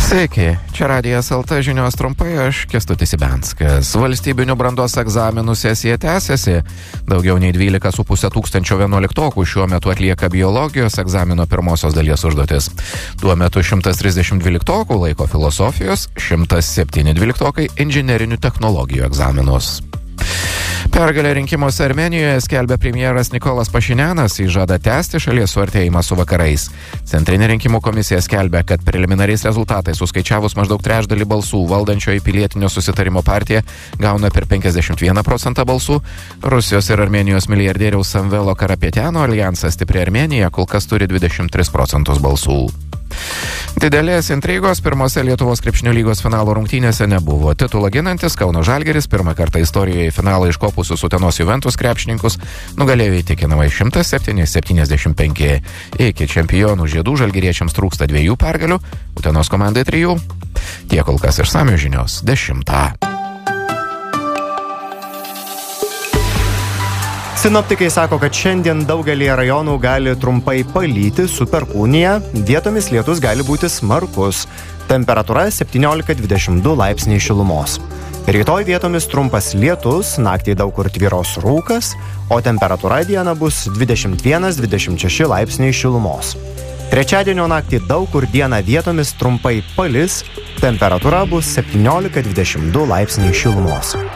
Sveiki, čia Radijas LT žinios trumpai, aš Kęstutis Ibenskas. Valstybinių brandos egzaminų sesija tęsiasi. Daugiau nei 12,5 tūkstančio 11-okų šiuo metu atlieka biologijos egzamino pirmosios dalies užduotis. Tuo metu 130 12-okų laiko filosofijos, 107 12-okai inžinerinių technologijų egzaminus. Pergalę rinkimuose Armėnijoje skelbia premjeras Nikolas Pašinjanas, jis žada tęsti šalies suartėjimą su vakarais. Centrinė rinkimų komisija skelbia, kad preliminariais rezultatais suskaičiavus maždaug trečdalį balsų valdančioji pilietinio susitarimo partija gauna per 51% balsų. Rusijos ir Armėnijos milijardieriaus Samvelo Karapetjano aljansas Stipri Armėnija kol kas turi 23% balsų. Didelės intrigos pirmose Lietuvos krepšinio lygos finalo rungtynėse nebuvo. Titulą ginantis Kauno Žalgiris pirmą kartą istorijoje į finalą iškopusius Utenos Juventus krepšininkus nugalėjo įtikinamai 107-75. Iki čempionų žiedų žalgiriečiams trūksta 2 pergalių, Utenos komandai 3. Tiek kol kas išsamios žinios 10. Sinoptikai sako, kad šiandien daugelį rajonų gali trumpai palyti su perkūnija, vietomis lietus gali būti smarkus. Temperatūra 17-22 laipsniai šilumos. Rytoj vietomis trumpas lietus, naktį daug kur tvyros rūkas, o temperatūra dieną bus 21-26 laipsniai šilumos. Trečiadienio naktį daug kur dieną vietomis trumpai palis, temperatūra bus 17-22 laipsniai šilumos.